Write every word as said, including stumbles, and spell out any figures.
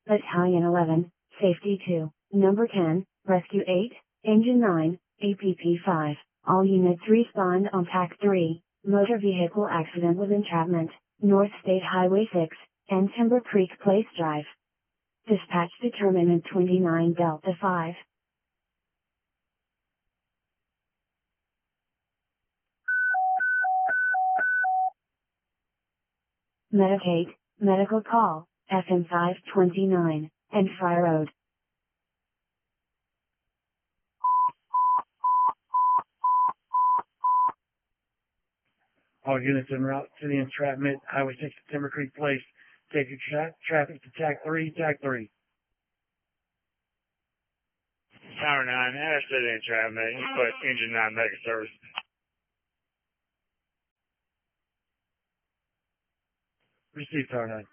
Battalion eleven, Safety two, Number ten, Rescue eight, Engine nine, A P P five. All units respond on T A C three, motor vehicle accident with entrapment, North State Highway six, and Timber Creek Place Drive. Dispatch Determinant twenty-nine Delta five. Medicate, Medical Call, F M five twenty-nine, and Fire Road. All units en route to the entrapment, Highway six to Timber Creek Place. Take your tra- traffic to T A C three, T A C three. Tower nine, add us to the entrapment. You put engine nine medical service. Receive Tower nine.